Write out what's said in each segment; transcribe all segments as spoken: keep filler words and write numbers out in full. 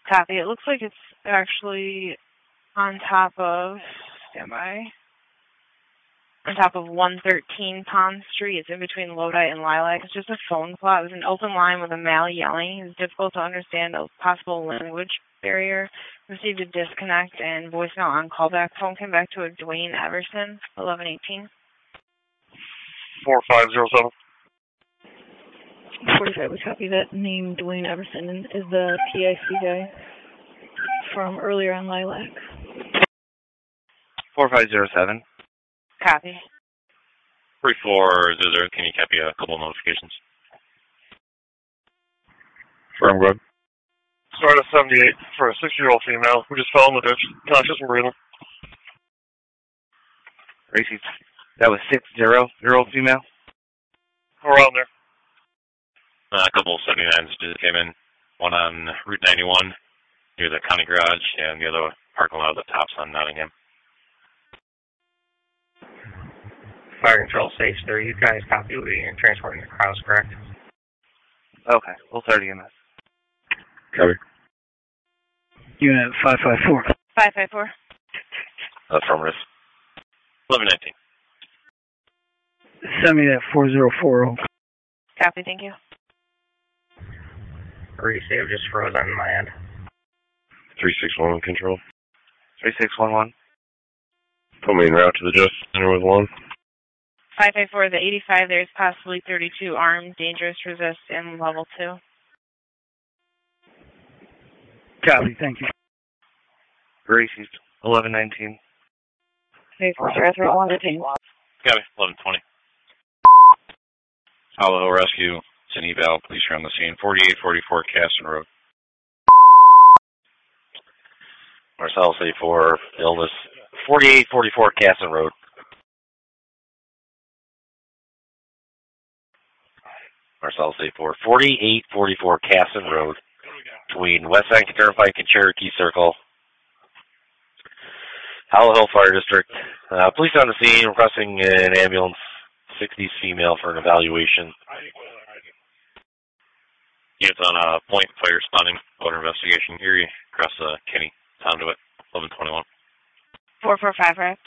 Copy. It looks like it's actually on top of, stand by, on top of one thirteen Pond Street. It's in between Lodi and Lilac. It's just a phone call. It was an open line with a male yelling. It's difficult to understand a possible language barrier. Received a disconnect and voicemail on callback. Phone came back to a Dwayne Everson, eleven eighteen. four five zero seven. forty-five would copy that. Name Dwayne Everson is the P I C guy from earlier on Lilac. four five zero seven. Copy. three four zero zero, can you copy a couple of notifications? Firm Grub. Start at seventy-eight for a six-year-old female who just fell in the ditch, conscious and breathing. Racy, that was six-year-old female? Around there. Uh, a couple of seventy-nines just came in. One on Route ninety-one near the county garage, and the other parking lot of the Tops on Nottingham. Fire control stage three. You guys copy and transporting the crowds, correct? Okay, we'll start E M S. Copy. Unit five five four. five five four. Affirmative. eleven nineteen. Send me that four zero four. Copy, thank you. Receive just froze on my end. three six one control. three six one one. Put me en route to the Justice Center with one. five five four, the eighty-five, there's possibly thirty-two armed, dangerous, resist, and level two. Copy, thank you. Racy, eleven nineteen. Hey, four zero three one fifteen. Copy, eleven twenty. Hollow Rescue, it's an eval, police are on the scene. forty-eight forty-four Caston Road. Marcellus A four, illness. forty-eight forty-four Caston Road. Marcellus A four, forty-eight forty-four Caston Road, between West Bank Turnpike and Cherokee Circle. Hollow Hill Fire District. Uh, police on the scene requesting an ambulance, sixties female, for an evaluation. Units on a point, fire responding, order investigation, Erie, across the Kenny Conduit, eleven twenty-one. four four five, right?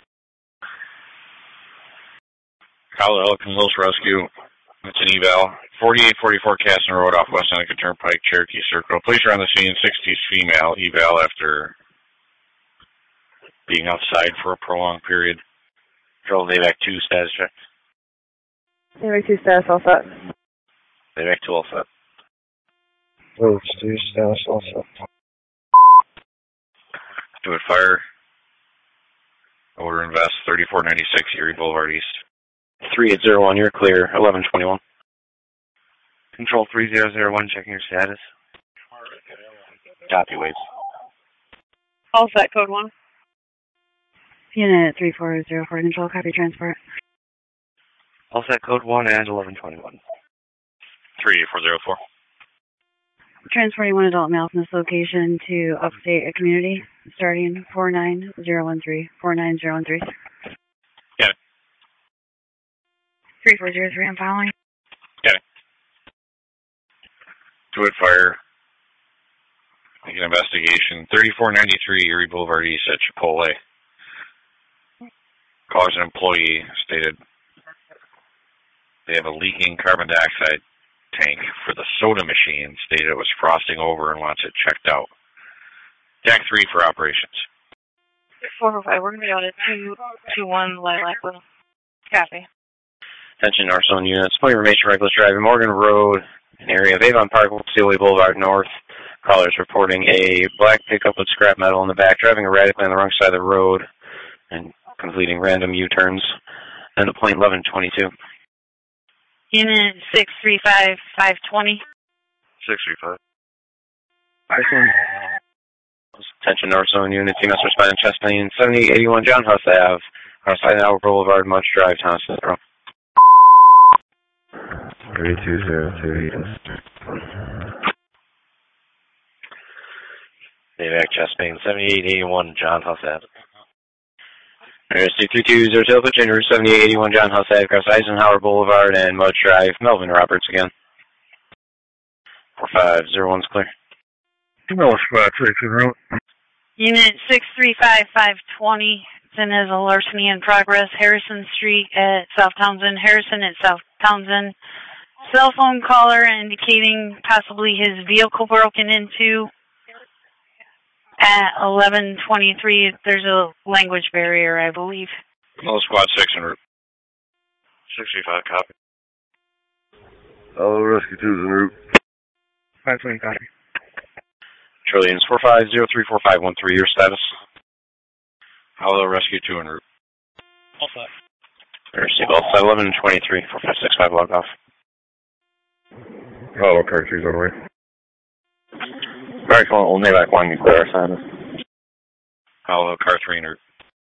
Hollow Hill Hills Rescue. It's an eval. forty-eight forty-four Caston Road off West Seneca Turnpike, Cherokee Circle. Police are on the scene, sixties female, eval after being outside for a prolonged period. Control Navac two status check. Navac two status all set. Navac two all set. Oh, two status all set. Do it fire. Order invest, thirty-four ninety-six Erie Boulevard East. three eight zero one, you're clear, eleven twenty-one. Control three zero zero one, checking your status. Copy, waves. All set, code one. Unit three four zero four, control, copy transport. All set, code one and eleven twenty-one. three eight four zero four. Transporting one adult male from this location to upstate a community, starting four nine zero one three, four nine zero one three. Got it. three four zero three, I'm following. Got it. Do it fire. Make an investigation. thirty-four ninety-three Erie Boulevard East at Chipotle. Calls an employee, stated they have a leaking carbon dioxide tank for the soda machine, stated it was frosting over and wants it checked out. T A C three for operations. four four five, we're going to be out at two two one Lilac Little. Copy. Attention, our zone units. Point information, Reckless Drive, Morgan Road, an area of Avon Park, Steelway Boulevard North. Callers reporting a black pickup with scrap metal in the back, driving erratically on the wrong side of the road and completing random U-turns. And the point eleven twenty-two. Unit six three five, five twenty. six three five. Attention, North Zone unit. Team must respond in Chastain, seventy eighty-one John Huss Ave, outside Howard Boulevard, Mudge Drive, Thompson. thirty-two zero two. Navac Chastain, seventy-eight eighty-one John Huss Ave. three two zero two, Virginia, seventy-eight eighty-one John Huss Ave, across Eisenhower Boulevard and Mudge Drive. Melvin Roberts again. four five zero one's clear. No, Squad six en route. Unit six three five five twenty. It's in as a larceny in progress. Harrison Street at South Townsend. Harrison at South Townsend. Cell phone caller indicating possibly his vehicle broken into at eleven twenty-three. There's a language barrier, I believe. No, Squad six en route. sixty-five, copy. Hello, Rescue two is en route. five twenty, copy. Trillions four five zero three four five one three, your status? Hello, Rescue two en route. All set. Air seatbelts, eleven twenty-three, four five six five, log off. Hello, car three's on the way. Very cool, we'll name back one, you clear our status. Hello, car three en route.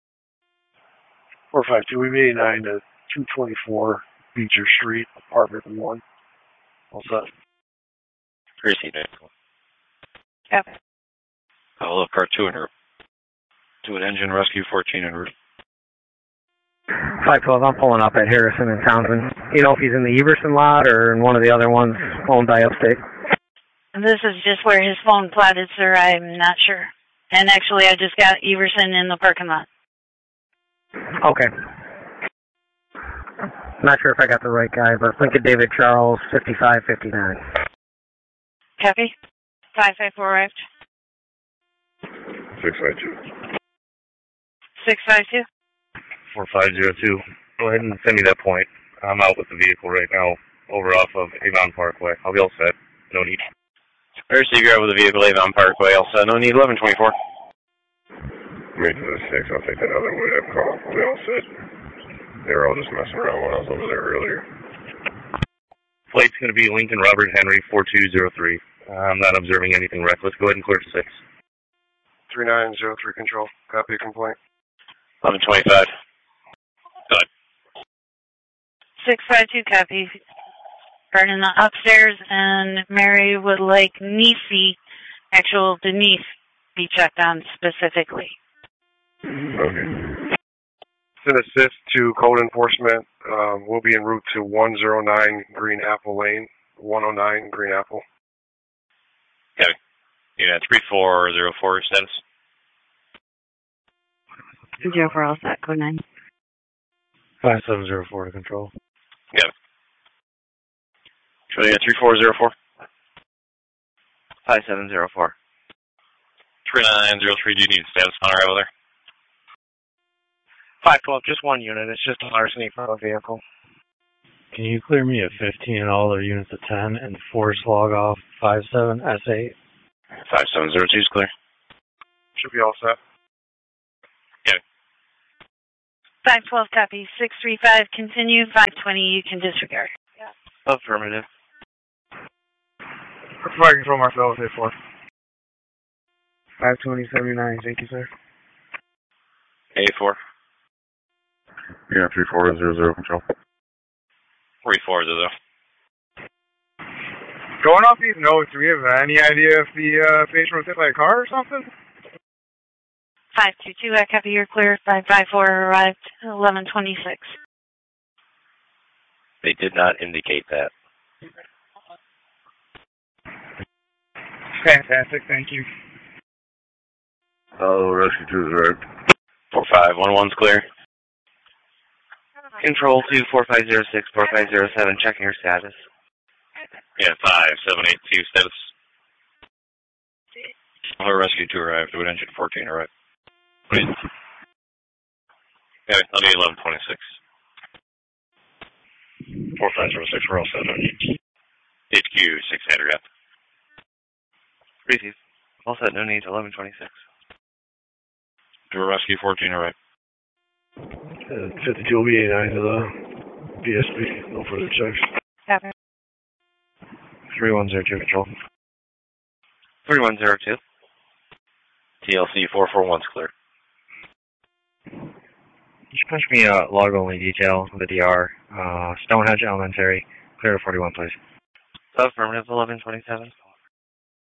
four five two, we made nine to two twenty-four Beecher Street, apartment one. All set. Receive it. Yep. Hello, car two en route. To an engine, Rescue fourteen en route. five twelve, I'm pulling up at Harrison and Townsend. You know if he's in the Everson lot or in one of the other ones owned by Upstate? This is just where his phone plotted, sir. I'm not sure. And actually, I just got Everson in the parking lot. Okay. Not sure if I got the right guy, but Lincoln David Charles, fifty-five fifty-nine. Copy. five five four arrived. six five two. six five two. four five zero two. Go ahead and send me that point. I'm out with the vehicle right now, over off of Avon Parkway. I'll be all set. No need. Air Seagull with the vehicle, Avon Parkway, also no need, eleven twenty-four. Made to the six, I'll take that other way up call. We all set. They were all just messing around when I was over there earlier. Flight's going to be Lincoln Robert Henry four two zero three. Uh, I'm not observing anything reckless. Go ahead and clear to six. three nine zero three control. Copy a complaint. eleven twenty-five. Good. six five two, copy. Burning the upstairs, and Mary would like Nisi, actual Denise, be checked on specifically. Okay. Send assist to code enforcement. Um, we'll be en route to one oh nine Green Apple Lane. one oh nine Green Apple. Okay. Yeah, three four zero four status. Zero four, all set, code nine. five seven zero four to control. Yeah. Trillion three four zero four. five seven zero four. three nine zero three, do you need status on arrival there? five twelve, just one unit. It's just a larceny from a vehicle. Can you clear me at fifteen and all their units at ten and force log off five seven S eight? five seven zero two is clear. Should be all set. Yeah. five twelve, copy. six three five, continue. five twenty, you can disregard. Affirmative. Fire control Marcel with A four. five twenty seventy-nine, thank you, sir. A four. Yeah, three four zero zero control. three four zero. Going off these notes, do we have any idea if the uh, patient was hit by a car or something? five two two, I copy, you're clear. five five four arrived, eleven twenty-six. They did not indicate that. Fantastic, thank you. Hello, Rescue two is right. four five one one's clear. Control two four five zero six four five zero seven, checking your status. Yeah, five seven eight two status. Hello, Rescue two arrived. Wood engine fourteen arrived. Please. Yeah, I'll need eleven twenty-six. four five zero six, we're all set. H Q six hundred. Receive. All set, no need, eleven twenty-six. To Rescue fourteen arrived. Uh, fifty-two will be A nine to the B S B. No further checks. Copy. three one zero two control. three one zero two. T L C four four one's clear. Just punch me a log only detail, the D R, uh, Stonehenge Elementary, clear to forty-one, please. Affirmative, eleven twenty-seven.